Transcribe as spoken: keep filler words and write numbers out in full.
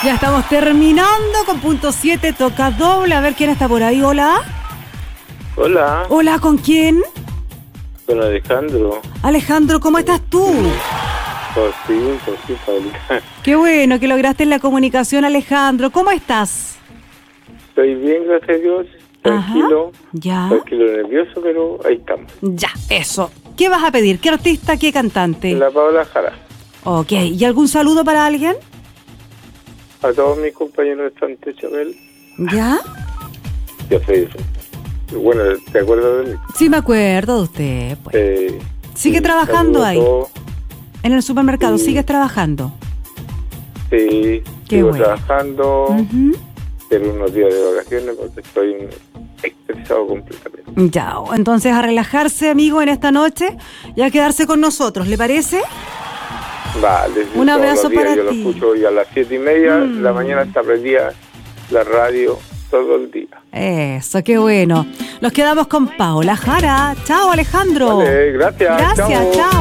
Ya estamos terminando con punto siete, toca doble. A ver quién está por ahí. Hola. Hola. Hola, ¿con quién? Con Alejandro. Alejandro, ¿cómo estás tú? Por fin, por fin, Paulina. Qué bueno que lograste la comunicación, Alejandro. ¿Cómo estás? Estoy bien, gracias a Dios. Tranquilo. Ajá, ya. Tranquilo, nervioso, pero ahí estamos. Ya, eso. ¿Qué vas a pedir? ¿Qué artista, qué cantante? La Paola Jara. Ok, ¿y algún saludo para alguien? A todos mis compañeros de Santa Chabel. ¿Ya? Ya sé eso. Bueno, ¿te acuerdas de mí? Sí, me acuerdo de usted. Pues. Eh, ¿Sigue sí, trabajando ahí? todo. En el supermercado, Sí. ¿sigues trabajando? Sí, Qué sigo bueno. trabajando. Uh-huh. Tengo unos días de vacaciones porque estoy estresado completamente. Ya, entonces a relajarse, amigo, en esta noche y a quedarse con nosotros, ¿le parece? Vale, Un todos abrazo los días para yo ti. lo escucho hoy a las siete y media Mm. de la mañana, está prendida la radio todo el día. Eso, qué bueno. Nos quedamos con Paola Jara. Chao, Alejandro. Vale, gracias. Gracias, chao. chao.